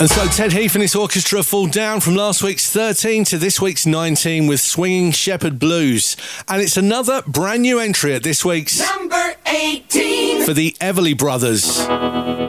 And so Ted Heath and his orchestra fall down from last week's 13 to this week's 19 with Swinging Shepherd Blues. And it's another brand new entry at this week's number 18 for the Everly Brothers.